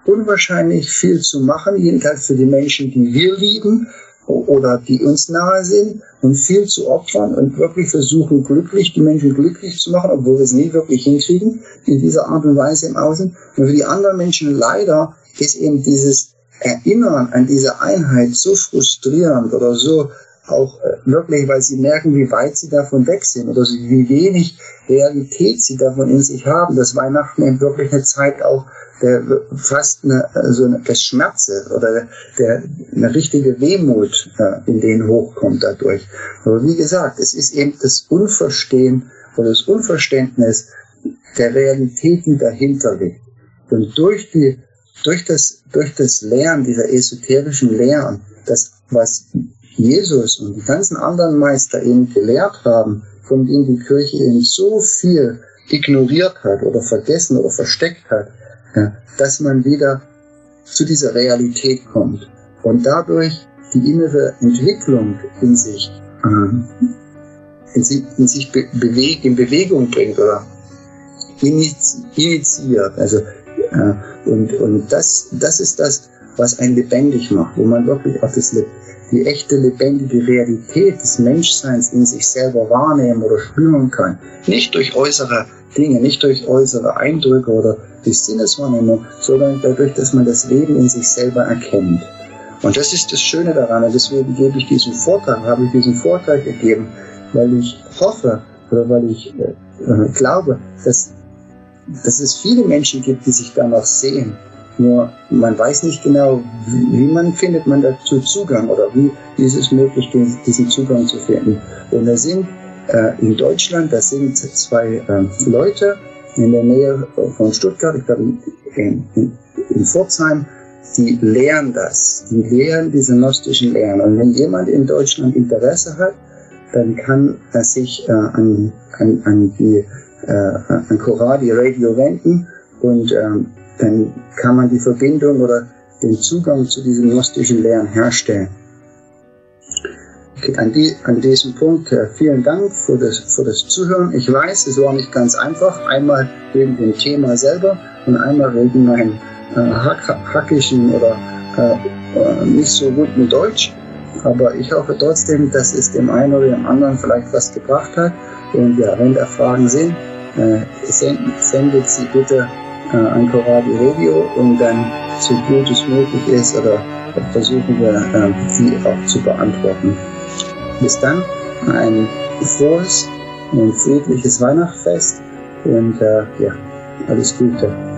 unwahrscheinlich viel zu machen, jedenfalls für die Menschen, die wir lieben oder die uns nahe sind, und viel zu opfern und wirklich versuchen, die Menschen glücklich zu machen, obwohl wir es nie wirklich hinkriegen, in dieser Art und Weise im Außen. Und für die anderen Menschen leider ist eben dieses Erinnern an diese Einheit so frustrierend oder so auch wirklich, weil sie merken, wie weit sie davon weg sind oder wie wenig Realität sie davon in sich haben, dass Weihnachten eben wirklich eine Zeit auch fast des Schmerzes oder eine richtige Wehmut in denen hochkommt dadurch. Aber wie gesagt, es ist eben das Unverstehen oder das Unverständnis der Realität, die dahinter liegt. Und durch das Lehren dieser esoterischen Lehren, das, was Jesus und die ganzen anderen Meister eben gelehrt haben, von denen die Kirche eben so viel ignoriert hat oder vergessen oder versteckt hat, dass man wieder zu dieser Realität kommt und dadurch die innere Entwicklung in Bewegung bringt oder initiiert. Also, und das ist das, was einen lebendig macht, wo man wirklich auch die echte lebendige Realität des Menschseins in sich selber wahrnehmen oder spüren kann. Nicht durch äußere Dinge, nicht durch äußere Eindrücke oder durch Sinneswahrnehmung, sondern dadurch, dass man das Leben in sich selber erkennt. Und das ist das Schöne daran, und deswegen habe ich diesen Vortrag gegeben, weil ich hoffe oder weil ich glaube, dass es viele Menschen gibt, die sich danach sehen. Nur man weiß nicht genau, wie findet man dazu Zugang oder wie ist es möglich, diesen Zugang zu finden. Und da sind in Deutschland, da sind zwei Leute in der Nähe von Stuttgart, ich glaube in Pforzheim, die lehren das. Die lehren diese gnostischen Lehren. Und wenn jemand in Deutschland Interesse hat, dann kann er sich an Coradi Radio wenden und dann kann man die Verbindung oder den Zugang zu diesen gnostischen Lehren herstellen. An diesem Punkt vielen Dank für das Zuhören. Ich weiß, es war nicht ganz einfach, einmal wegen dem Thema selber und einmal wegen meinem hackischen oder nicht so guten Deutsch. Aber ich hoffe trotzdem, dass es dem einen oder dem anderen vielleicht was gebracht hat. Und ja, wenn da Fragen sind, sendet sie bitte an Coradi Radio und dann, so gut es möglich ist, oder versuchen wir, sie auch zu beantworten. Bis dann, ein frohes und friedliches Weihnachtsfest und ja, alles Gute.